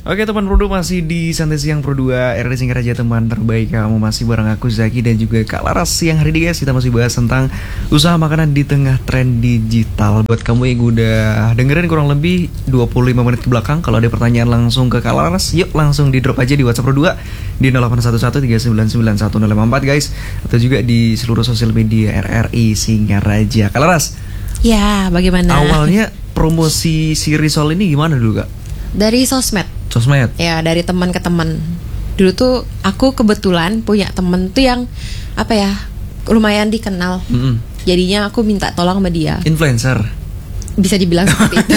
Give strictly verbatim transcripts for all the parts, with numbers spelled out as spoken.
Oke teman Pro dua masih di Santai Siang Pro dua R D Singaraja teman terbaik kamu. Masih bareng aku Zaki dan juga Kak Laras. Siang hari ini guys kita masih bahas tentang usaha makanan di tengah tren digital. Buat kamu yang udah dengerin kurang lebih dua puluh lima menit ke belakang, kalau ada pertanyaan langsung ke Kak Laras, yuk langsung di drop aja di WhatsApp Pro dua di nol delapan satu satu tiga sembilan sembilan satu nol lima empat guys. Atau juga di seluruh sosial media R R I Singaraja. Kak Laras, ya bagaimana? awalnya promosi si Risol ini gimana dulu Kak? Dari sosmed. Sosmed? Ya, dari teman ke teman. Dulu tuh aku kebetulan punya temen tuh yang apa ya, lumayan dikenal. Mm-hmm. Jadinya aku minta tolong sama dia. Influencer? Bisa dibilang seperti itu.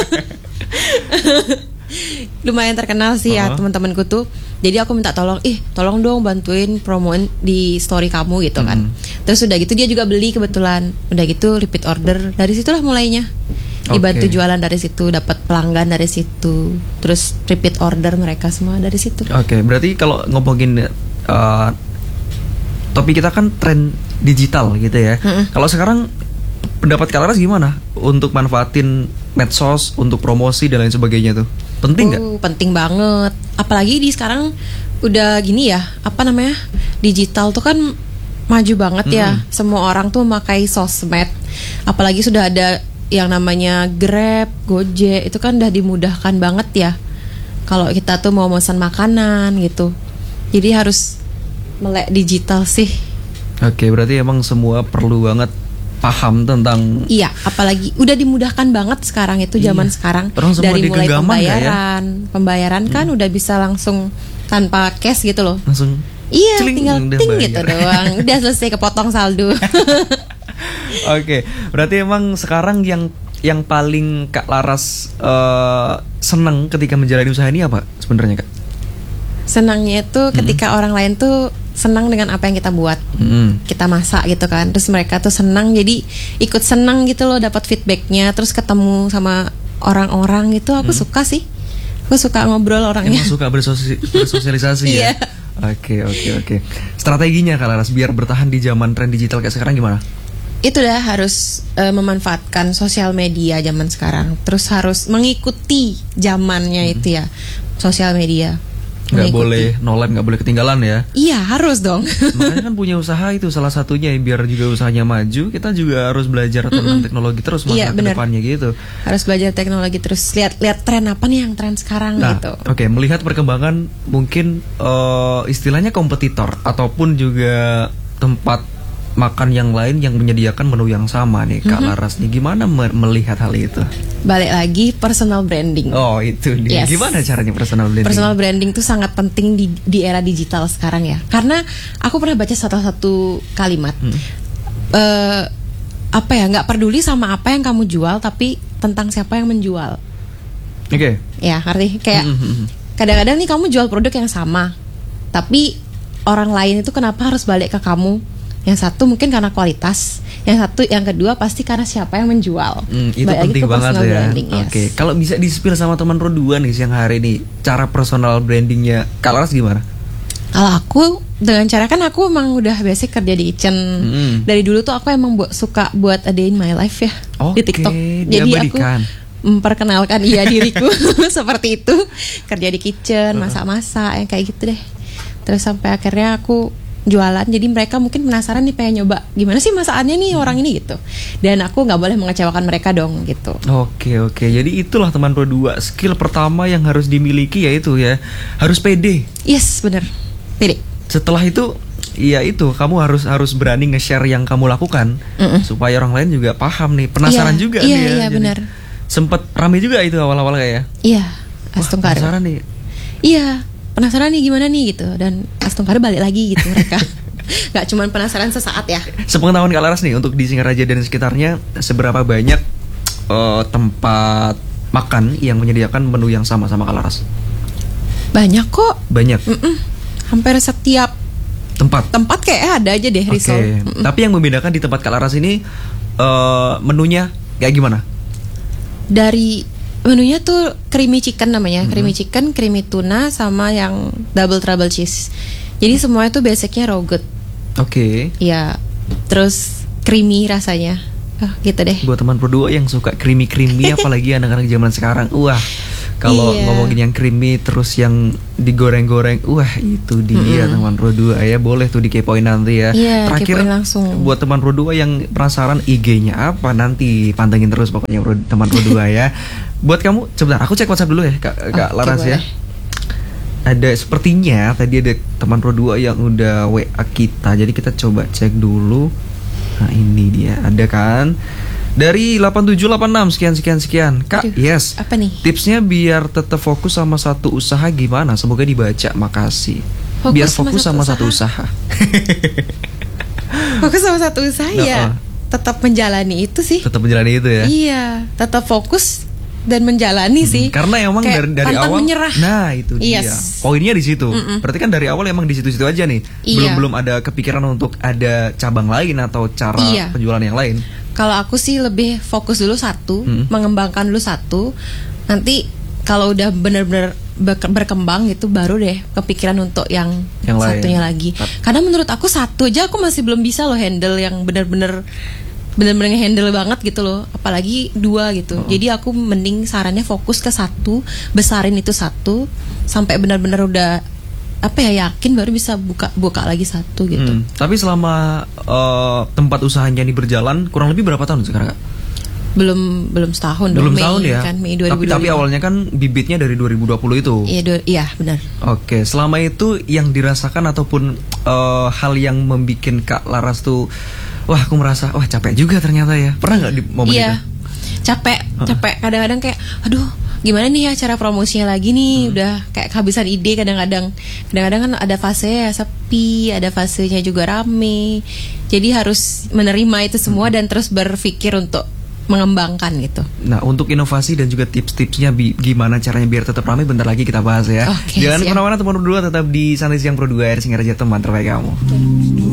Lumayan terkenal sih uh-huh. ya teman-temanku tuh. Jadi aku minta tolong, ih tolong dong bantuin promoin di story kamu gitu kan. Mm-hmm. Terus udah gitu dia juga beli kebetulan. Udah gitu repeat order. Dari situlah mulainya. Dibantu okay. jualan dari situ, dapat pelanggan dari situ, terus repeat order mereka semua dari situ. Oke, okay, berarti kalau ngomongin uh, topik kita kan tren digital gitu ya. Mm-hmm. Kalau sekarang pendapat Kak Laras gimana untuk manfaatin medsos untuk promosi dan lain sebagainya tuh? Penting nggak? Uh, penting banget. Apalagi di sekarang udah gini ya, apa namanya? Digital tuh kan maju banget mm-hmm. ya. Semua orang tuh memakai sosmed. Apalagi sudah ada yang namanya Grab, Gojek, itu kan udah dimudahkan banget ya. Kalau kita tuh mau pesan makanan gitu. Jadi harus melek digital sih. Oke, berarti emang semua perlu banget paham tentang. Iya, apalagi udah dimudahkan banget sekarang itu zaman iya. sekarang. Dari mulai pembayaran, ya? pembayaran hmm. kan udah bisa langsung tanpa cash gitu loh. Langsung. Iya, celing, tinggal ting gitu doang. Udah selesai kepotong saldo. Oke, berarti emang sekarang yang yang paling Kak Laras uh, senang ketika menjalani usaha ini apa sebenarnya Kak? Senangnya itu ketika hmm. orang lain tuh senang dengan apa yang kita buat, hmm. kita masak gitu kan, terus mereka tuh senang, jadi ikut senang gitu loh, dapat feedbacknya, terus ketemu sama orang-orang gitu, aku hmm. suka sih, aku suka ngobrol orangnya. Emang suka bersosi- bersosialisasi ya. Oke oke oke. Strateginya Kak Laras biar bertahan di zaman tren digital kayak sekarang gimana? Itu dah harus uh, memanfaatkan sosial media zaman sekarang. Terus harus mengikuti zamannya hmm. itu ya, sosial media. Gak boleh nolep, gak boleh ketinggalan ya. Iya harus dong. Makanya kan punya usaha itu salah satunya, biar juga usahanya maju. Kita juga harus belajar tentang Mm-mm. teknologi terus masa iya, ke depannya gitu. Harus belajar teknologi terus. Lihat lihat tren apa nih yang tren sekarang nah, gitu. Oke, okay, melihat perkembangan mungkin uh, istilahnya kompetitor ataupun juga tempat makan yang lain yang menyediakan menu yang sama nih Kak mm-hmm. Laras nih, gimana me- melihat hal itu? Balik lagi personal branding. Oh itu dia. Yes. Gimana caranya personal branding? Personal branding tuh sangat penting di, di era digital sekarang ya. Karena aku pernah baca salah satu kalimat hmm. uh, apa ya, nggak peduli sama apa yang kamu jual, tapi tentang siapa yang menjual. Oke. Okay. Ya arti kayak mm-hmm. kadang-kadang nih kamu jual produk yang sama, tapi orang lain itu kenapa harus balik ke kamu? Yang satu mungkin karena kualitas, yang satu, yang kedua pasti karena siapa yang menjual. Hmm, itu balik penting banget ya. Oke, okay. Yes. Kalau bisa di-spill sama teman Pro dua nih siang hari ini, cara personal brandingnya Kak Laras gimana? Kalau aku dengan cara, kan aku emang udah basic kerja di kitchen. Hmm. Dari dulu tuh aku emang bu- suka buat a day in my life ya okay, di TikTok. Jadi aku memperkenalkan iya diriku seperti itu, kerja di kitchen, masak-masak yang kayak gitu deh. Terus sampai akhirnya aku jualan, jadi mereka mungkin penasaran nih, pengen nyoba gimana sih masakannya nih orang ini gitu, dan aku nggak boleh mengecewakan mereka dong gitu. Oke oke, jadi itulah teman Pro dua, skill pertama yang harus dimiliki yaitu ya harus pede. Yes benar, pede. Setelah itu ya itu kamu harus harus berani nge-share yang kamu lakukan. Mm-mm. Supaya orang lain juga paham nih, penasaran yeah, juga yeah, nih ya. Iya benar. Sempet rame juga itu awal-awal kayak ya. Iya, Astungkar. Penasaran nih. Iya. Penasaran nih gimana nih gitu, dan Astungkar balik lagi gitu mereka. Gak cuma penasaran sesaat ya. Sepengetahuan Kak Laras nih, untuk di Singaraja dan sekitarnya seberapa banyak uh, tempat makan yang menyediakan menu yang sama sama Kak Laras? Banyak kok. Banyak. Mm-mm. Hampir setiap tempat. Tempat kayak ada aja deh Risol. Okay. Tapi yang membedakan di tempat Kak Laras ini uh, menunya kayak gimana? Dari menunya tuh creamy chicken namanya, mm-hmm. creamy chicken, creamy tuna, sama yang double trouble cheese. Jadi semuanya tuh basicnya raw good. Oke. Okay. Ya, terus creamy rasanya. Oh, gitu deh. Buat teman Pro dua yang suka creamy-creamy apalagi anak-anak zaman sekarang. Wah, Kalau Iya. ngomongin yang creamy terus yang digoreng-goreng, wah itu dia Mm-mm. teman Pro dua ya, boleh tuh dikepoin nanti ya. Iya, Terakhir kepoin langsung. buat teman Pro dua yang penasaran I G-nya apa, nanti pantengin terus pokoknya Pro- teman Pro dua ya. Buat kamu, sebentar aku cek WhatsApp dulu ya Kak, Kak Oke, Laras ya. boleh. Ada sepertinya tadi ada teman Pro dua yang udah W A kita, jadi kita coba cek dulu. Nah ini dia, ada kan? Dari delapan tujuh delapan enam sekian sekian sekian. Kak, Aduh, yes. apa nih? Tipsnya biar tetap fokus sama satu usaha gimana? Semoga dibaca, makasih. Fokus biar sama fokus satu sama satu usaha. usaha. Fokus sama satu usaha Nah, ya. oh. Tetap menjalani itu sih. Tetap menjalani itu ya. Iya, tetap fokus dan menjalani Hmm, sih. Karena emang Kayak dari dari pantang awal. menyerah. Nah, itu dia. Yes. Poinnya di situ. Mm-mm. Berarti kan dari awal emang di situ-situ aja nih. Iya. Belum belum ada kepikiran untuk ada cabang lain atau cara Iya. penjualan yang lain. Kalau aku sih lebih fokus dulu satu, Hmm. mengembangkan dulu satu. Nanti kalau udah benar-benar ber- berkembang gitu baru deh kepikiran untuk yang, Yang lain. satunya lagi. Tap- Karena menurut aku satu aja aku masih belum bisa loh handle yang benar-benar benar-benar handle banget gitu loh, apalagi dua gitu. Oh. Jadi aku mending sarannya fokus ke satu, besarin itu satu sampai benar-benar udah apa ya yakin baru bisa buka buka lagi satu gitu. Hmm. Tapi selama eh, tempat usahanya ini berjalan kurang lebih berapa tahun sekarang Kak? Belum belum setahun dong, Belum Mei, tahun ya. kan Mei tapi dua ribu dua puluh lima. tapi awalnya kan bibitnya dari dua ribu dua puluh itu. Iya, do- iya benar. Oke, selama itu yang dirasakan ataupun eh, hal yang membuat Kak Laras tuh, wah aku merasa wah capek juga ternyata ya. Pernah nggak di momen Iya. itu? Capek, capek kadang-kadang kayak aduh, gimana nih ya cara promosinya lagi nih, udah kayak kehabisan ide kadang-kadang. Kadang-kadang kan ada fase ya sepi, ada fasenya juga rame. Jadi harus menerima itu semua dan terus berpikir untuk mengembangkan gitu. Nah, untuk inovasi dan juga tips-tipsnya bi- gimana caranya biar tetap ramai bentar lagi kita bahas ya. Oke, Jangan siap. kemana-mana teman Pro dua, tetap di Santai Siang Pro dua R Singaraja teman terbaik kamu.